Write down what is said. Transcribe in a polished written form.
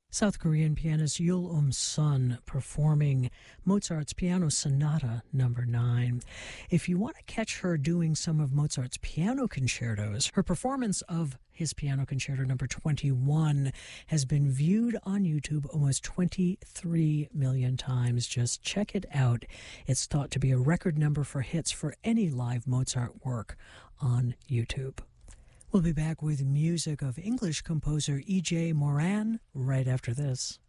South Korean pianist Yul Sun performing Mozart's Piano Sonata No. 9. If you want to catch her doing some of Mozart's piano concertos, her performance of his Piano Concerto No. 21 has been viewed on YouTube almost 23 million times. Just check it out. It's thought to be a record number for hits for any live Mozart work on YouTube. We'll be back with music of English composer E.J. Moran right after this.